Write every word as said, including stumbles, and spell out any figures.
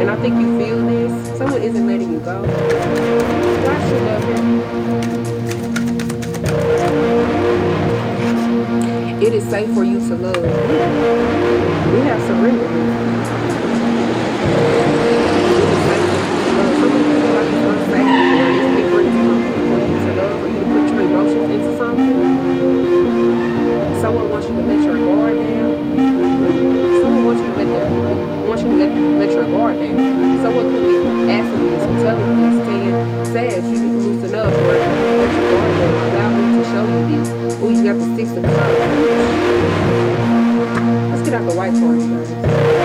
And I think you feel this. Someone isn't letting you go. God should love him. It is safe for you to love. We have surrendered.